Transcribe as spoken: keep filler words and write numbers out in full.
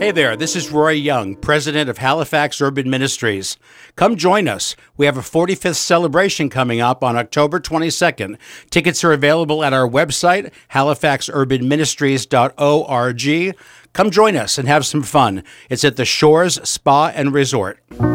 Hey there, this is Roy Young, president of Halifax Urban Ministries. Come join us. We have a forty-fifth celebration coming up on October twenty-second. Tickets are available at our website, halifax urban ministries dot org. Come join us and have some fun. It's at the Shores Spa and Resort.